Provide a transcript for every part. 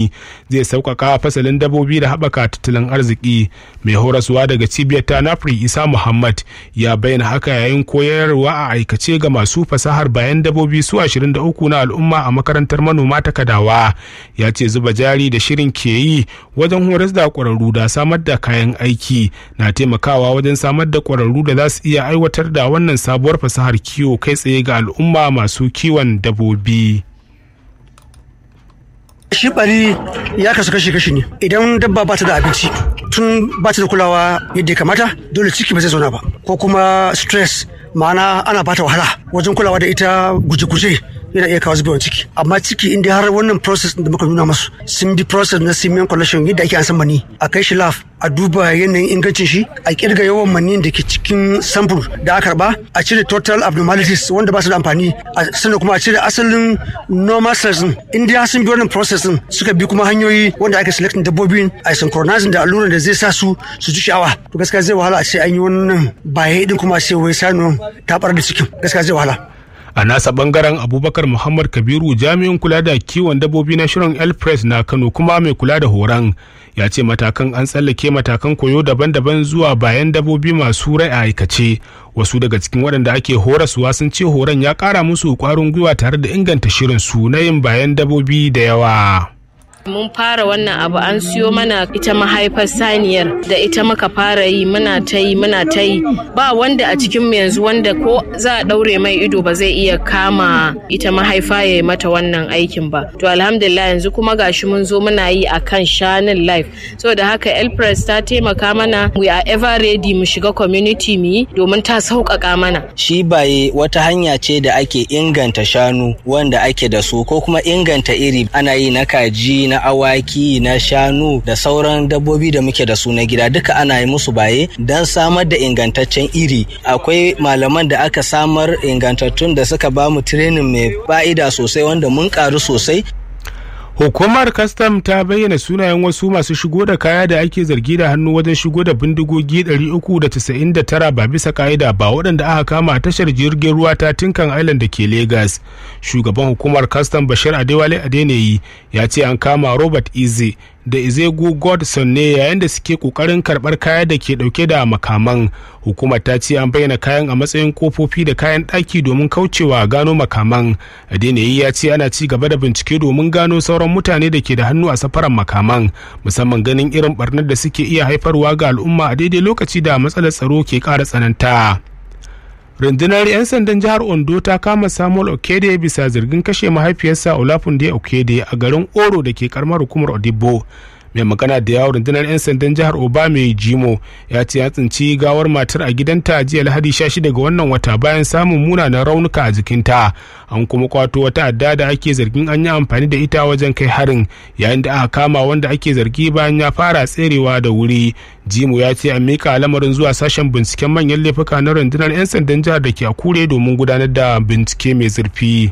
zamani zai sauƙaƙa fasalin dabbobi da haɓaka tattalin arziki. Mai horaswa daga cibiyar ta Nafri Isa Muhammad ya bayyana haka yayin koyarwa a aikace ga masu fasahar bayan dabbobi su 23 na al'umma a makarantar manoma ta Kadawa. Ya ce zuba jari da shirin ke yi wajen horas da ƙwararru da samar da kayan aiki na taimakawa wajen samar da ƙwararru da za su iya aiwatar da wannan sabuwar fasahar kiwo kai tsaye ga al'umma masu kiwon dabbobi. Shi bari ya kasu kashi ne. Idan dabba ba ta da abinci tun ba ta da kulawa yadda ya kamata dole ciki ba zai zauna ba, ko kuma stress, ma'ana ana bata wahala wajen kulawa da ita, guje-guje yana iya kawo zubewan ciki. Amma ciki inda har wannan process da muka nuna masu sun bi process na semen collection yadda ake an san mani, a kai shi lab a duba yanayin ingancin shi, a kirga yawan mani da ke cikin sample da aka karba, a cire total abnormalities wanda ba su da amfani, sannan kuma a cire asalin normal cells din. Inda sun bi wannan process din suka bi kuma hanyoyi wanda ake selecting dabbobin, a synchronizing da alluran da zai sa su ji sha'awa, to gaskiya zai wahala a ce an yi wannan baye din kuma sai wai sanuwan ta bar da cikin, gaskiya zai wahala. A nasa bangaren Abubakar Muhammad Kabiru, jami'in kula da kiwon dabbobi na shirin El Press na Kano kuma mai kula da horon, ya ce matakan an tsallake matakan koyo daban-daban zuwa bayan dabbobi masu rai a aikace. Wasu daga cikin waɗanda ake horaswa sun ce horon ya ƙara musu ƙwarin gwiwa tare da inganta shirin su na yin bayan dabbobi da yawa. Mun fara wannan abu, an siyo mana ita mahaifar saniyar da ita muka fara yi, muna ta yi ba wanda a cikin mu yanzu wanda ko za a daure mai ido ba zai iya kama ita mahaifa ya yi mata wannan aikin ba. To alhamdulillah yanzu kuma gashi mun zo muna yi akan shanun life, saboda haka El Press ta taimaka mana, we are ever ready mu shiga community mu yi domin ta sauƙaƙa mana. Shi baye wata hanya ce da ake inganta shanu wanda ake da su, ko kuma inganta iri. Ana yi na kaji, na awaki, na shanu da sauran dabbobi da muke da su na gida, duka ana yi musu baye don samar da ingantaccen iri. Akwai malaman da aka samar ingantattun da suka ba mu training mai fa'ida sosai wanda mun karu sosai. Hukumar Kastam ta bayyana sunayen wasu masu shigo da kaya da ake zargi da hannu wajen shigo da bindigogi 399 ba bisa ka'ida ba, waɗanda aka kama a tashar jirgin ruwa ta Tinkan Island da ke Lagos. Shugaban hukumar Kastam Bashir Adewale Adeneyi ya ce an kama Robert Ize da Izegu Godson ne yayin da suke kokarin karbar kaya da ke dauke da makaman. Hukumar ta ce an bayyana kayan a matsayin kofofi da kayan daki domin kaucewa gano makaman. Adeneyi ya ce ana ci gaba da bincike domin gano sauran mutane da ke da hannu a safaran makaman, musamman ganin irin barnar da suke iya haifarwa ga al'umma a daidai lokaci da matsalar tsaro ke ƙara tsananta. Rundunar 'yan sandan jihar Ondo ta kama Samuel Okede bisa zargin kashe mahaifiyarsa Olafunde Okede a garin Oro da ke karamar hukumar Odibo. Mai magana da yawon rundunar 'yan sandan jihar Obame Jimo ya ce ya tsinci gawar matar a gidanta jiya Lahadi 16 ga wannan wata bayan samun munanan raunuka a jikinta. An kuma kwato wata adda da ake zargin an yi amfani da ita wajen kai harin, yayin da aka kama wanda ake zargi bayan ya fara tserewa da wuri. Jimo ya ce an mika lamarin zuwa sashen binciken manyan laifuka na rundunar 'yan sandan jihar da ke Akure domin gudanar da bincike mai zurfi.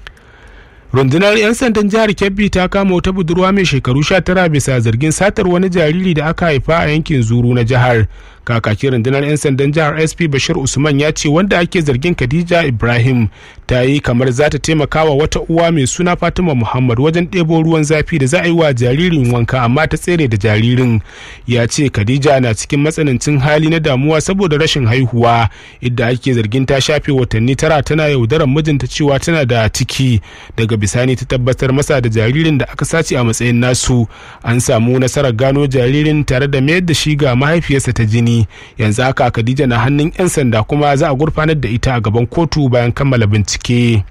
Rundunar 'yan sandan jihar Kebbi ta kama wata budurwa mai shekaru 19 bisa zargin satar wani jariri da aka haifa a yankin Zuru na jihar. Kakakin rundunar 'yan sandan jihar SP Bashir Usman ya ce wanda ake zargin Khadija Ibrahim ta yi kamar za ta taimaka wa wata uwa mai suna Fatima Muhammad wajen ɗebo ruwan zafi da za a yi wa jaririn wanka, amma ta tsere da jaririn. Ya ce Khadija na cikin matsanancin hali na damuwa saboda rashin haihuwa, idda ake zargin ta shafe watanni 9 tana yaudarar mijinta cewa tana da ciki. Daga bisani ta tabbatar masa da jaririn da aka sace a matsayin nasu. An samu nasarar gano jaririn tare da mayar da shi ga mahaifiyarsa ta jini. Yanzu haka Khadija na hannun 'yan sanda kuma za a gurfanar da ita a gaban kotu bayan kammala bincike.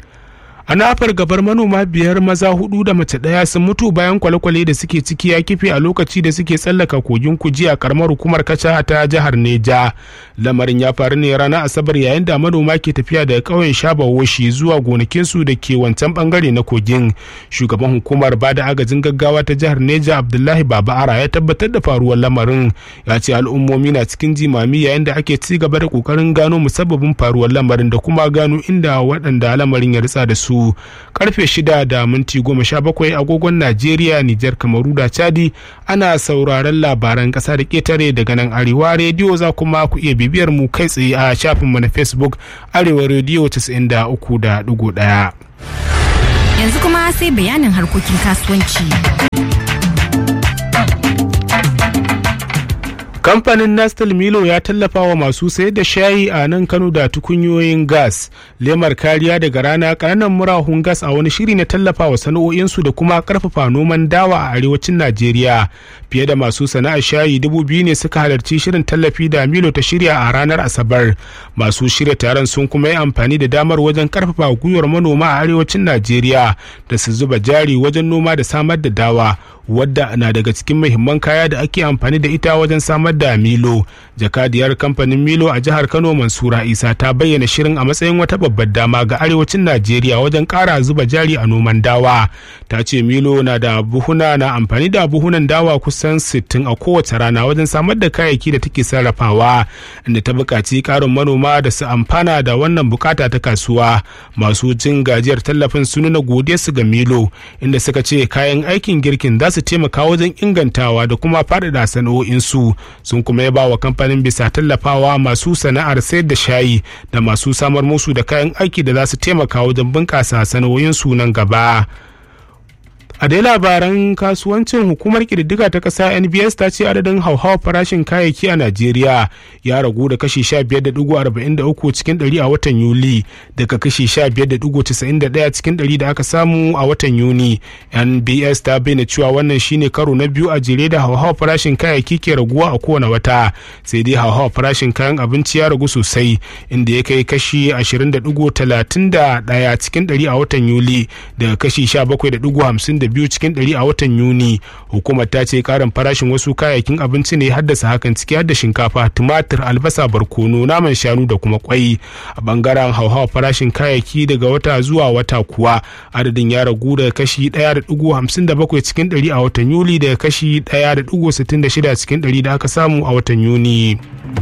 Ana fargabar manoma 5 maza 4 da mace 1 sun mutu bayan kwale-kwale da suke ciki ya kife a lokaci da suke tsallaka kogin Kuji a karamar hukumar Kacha ta jihar Neja. Lamarin ya faru ne ranar Asabar yayin da manoma ke tafiya daga ƙauyen Shabawoshi zuwa gonakinsu da ke wancan bangare na kogin. Shugaban hukumar bada agajin gaggawa ta jihar Neja Abdullahi Baba'ara ya tabbatar da faruwar lamarin. Ya ce al'ummomi na cikin jimami yayin da ake ci gaba da kokarin gano musabbabin faruwar lamarin da kuma gano inda waɗanda lamarin ya ritsa da su. Karfe 6:17 agogon Najeriya, Nijar, Kamaru da Chadi ana sauraron labaran ƙasa da ƙetare daga nan Arewa rediyo. Za kuma ku iya bibiyar mu kai tsaye a shafinmu na Facebook Arewa rediyo 93.1. Yanzu kuma sai bayanin harkokin kasuwanci. Kamfanin Nestle Milo ya tallafa wa masu sayar da shayi a nan Kano da tukunyoyin gas, lemar kariya daga rana, ƙananan murahun gas a wani shiri na tallafa wa sana'o'insu da kuma ƙarfafa noman dawa a arewacin Najeriya. Fiye da masu sana'ar shayi 2,000 ne suka halarci shirin tallafi da Milo ta shirya a ranar Asabar. Masu shirya taron sun kuma yi amfani da damar wajen ƙarfafa gwiwar manoma a arewacin Najeriya da su zuba jari wajen noma da samar da dawa, wadda na daga cikin muhimman kaya da ake amfani da ita wajen samar da Milo. Jakadiyar kamfanin Milo a jihar Kano Mansura Isa ta bayyana shirin a matsayin wata babbar dama ga arewacin Najeriya wajen ƙara zuba jari a noman dawa. Ta ce Milo na amfani da buhunan dawa kusan 60 a kowace rana wajen samar da kayayyaki da take sarrafawa, inda ta buƙaci ƙarin manoma da su amfana da wannan bukata ta kasuwa. Masu cin gajiyar tallafin sun nuna godiyarsu ga Milo, inda suka ce kayan aikin girkin za su taimaka wajen ingantawa da kuma faɗaɗa sana'o'insu. Sun kuma yaba wa kamfanin bisa tallafawa masu sana'ar sayar da shayi da masu samar musu da kayan aiki da za su taimaka wajen bunƙasa sana'o'insu nan gaba. A dai labaran kasuwancin, hukumar ƙididdiga ta ƙasa NBS ta ce adadin hauhawar farashin kayayyaki a Najeriya ya ragu da kashi 15.43 cikin 100 a watan Yuli daga kashi 15.91 cikin 100 da aka samu a watan Yuni. NBS ta bayyana cewa wannan shine karo na biyu a jere da hauhawar farashin kayayyaki ke raguwa a kowane wata, sai dai hauhawar farashin kayan abinci ya ragu sosai, inda ya kai kashi 20.31 cikin 100 a watan Yuli daga kashi 17.52 cikin 100 a watan Yuni. Hukumar ta ce karin farashin wasu kayayyakin abinci ne haddasa hakan, ciki har da shinkafa, tumatir, albasa, barkono, naman shanu da kuma kwai. A bangaren hauhawar farashin kayayyaki daga wata zuwa wata kuwa adadin ya ragu daga kashi 1.57 cikin 100 a watan Yuli daga kashi 1.66 cikin 100 da aka samu a watan Yuni.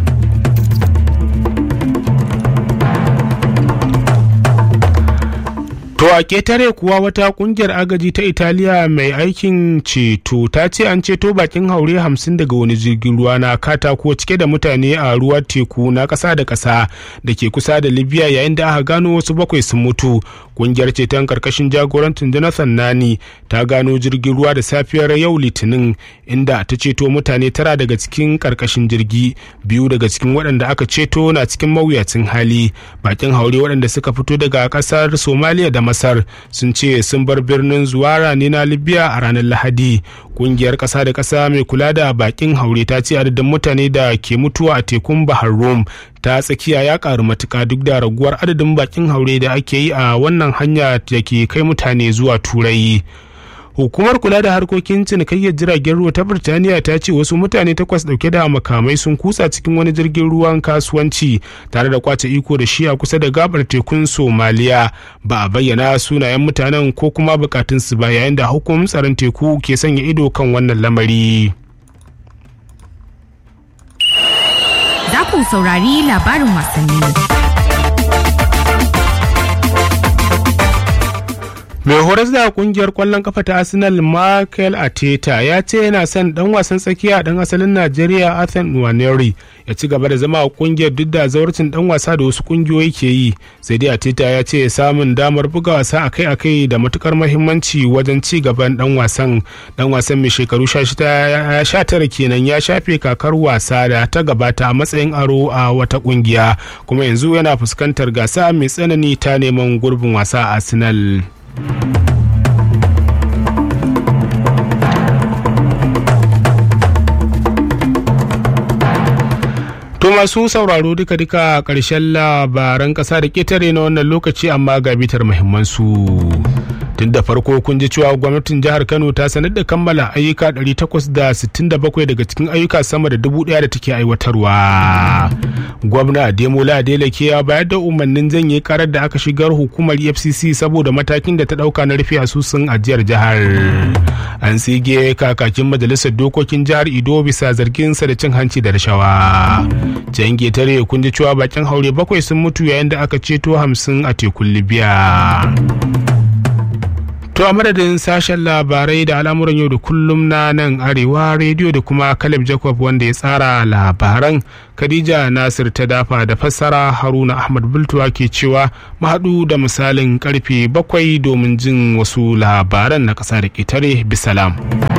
To a ketare kuwa wata kungiyar agaji ta Italiya mai aikin ceto ta ce an ceto bakin haure 50 daga wani jirgin ruwa na katako cike da mutane a ruwan teku na ƙasa da ƙasa da ke kusa da Libya, yayin da aka gano wasu 7 sun mutu. Kungiyar ceton karkashin jagorancin Jonathan Nani ta gano jirgin ruwa da safiyar yau Litinin, inda ta ceto mutane 9 daga cikin karkashin jirgi. 2 daga cikin waɗanda aka ceto na cikin mawuyacin hali. Bakin haure waɗanda suka fito daga ƙasar Somalia da Masar sun ce sun bar birnin Zuwara ne na Libya a ranar Lahadi. Kungiyar ƙasa da ƙasa mai kula da bakin haure ta ce adadin mutane da ke mutuwa a tekun Bahar Rum ta tsakiya ya karu matuka duk da raguwar adadin bakin haure da ake yi a wannan hanya da ke kai mutane zuwa Turai. Hukumar kula da harkokin cinikayyar jiragen ruwa ta Birtaniya ta ce wasu mutane 8 dauke da makamai sun kutsa cikin wani jirgin ruwan kasuwanci tare da kwace iko da shi a kusa da gabar tekun Somaliya. Ba a bayyana sunayen mutanen ko kuma bukatunsu ba, yayin da hukumar tsaron teku ke sanya ido kan wannan lamari. Za ku saurari labarin wasanni. Mai horas da kungiyar kwallon kafa ta Arsenal Mikel Arteta ya ce yana son dan wasan tsakiya dan asalin Najeriya Ethan Nwaneri ya ci gaba da zama a kungiyar duk da zawarcin dan wasa da wasu kungiyoyi ke yi. Sai dai Arteta ya ce samun damar buga wasa akai-akai da matukar muhimmanci wajen ci gaban dan wasan. Dan wasan mai shekaru 19 kenan ya shafe kakar wasa da ta gabata a matsayin aro a wata kungiya, kuma yanzu yana fuskantar gasa mai tsanani ta neman gurbin wasa a Arsenal. To masu sauraro duka-duka ƙarshen labaran ƙasa da ƙetare na wannan lokaci, amma ga bitar muhimmansu. Tun da farko kun ji cewa gwamnatin jihar Kano ta sanar da kammala ayyuka 867 daga cikin ayyuka sama da 1,000 da take aiwatarwa. Gwamna Ademola Adeleke ya bayar da umarnin janye karar da aka shigar hukumar EFCC saboda matakin da ta dauka na rufe asusun ajiyar jihar. An sige kakakin majalisar dokokin jihar Ido bisa zargin sa da cin hanci da rashawa. Can getare kun ji cewa bakin haure 7 sun mutu yayin da aka ceto 50 a tekun Libya. To a madadin sashen labarai da al'amuran yau da kullum na nan Arewa rediyo da kuma Caleb Jacob wanda ya tsara labaran, Khadija Nasir ta dafa da fassara, Haruna Ahmad Bultuwa ke cewa mu haɗu da misalin karfe 7 domin jin wasu labaran na ƙasa da ƙetare. Bisalam.